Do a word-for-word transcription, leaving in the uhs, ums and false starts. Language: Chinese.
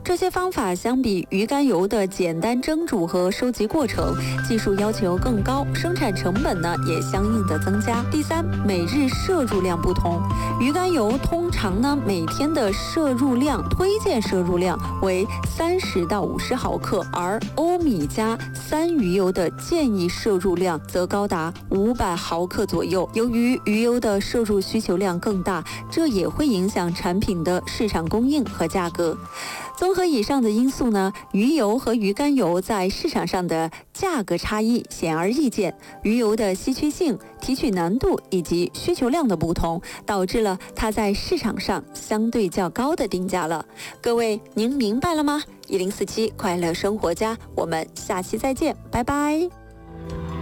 这些方法相比鱼肝油的简单蒸煮和收集过程，技术要求更高，生产成本呢也相应的增加。第三，每日摄入量不同，鱼肝油通常呢每天的摄入量推荐摄入量为三十到五十毫克，而欧米加三鱼油的建议摄入量则高达五百毫克左右。由于鱼油的摄入需求量更大，这也会影响产品的市场供应和价格。综合以上的因素呢，鱼油和鱼肝油在市场上的价格差异显而易见。鱼油的稀缺性、提取难度以及需求量的不同，导致了它在市场上相对较高的定价了。各位，您明白了吗？一零四七快乐生活家，我们下期再见，拜拜。